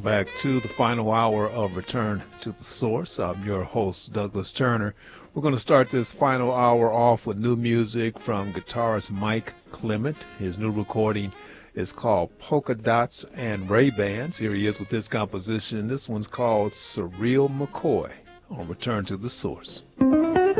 back to the final hour of Return to the Source. I'm your host, Douglas Turner. We're going to start this final hour off with new music from guitarist Mike Clement. His new recording is called Polka Dots and Ray-Bans. Here he is with this composition. This one's called Surreal McCoy on Return to the Source.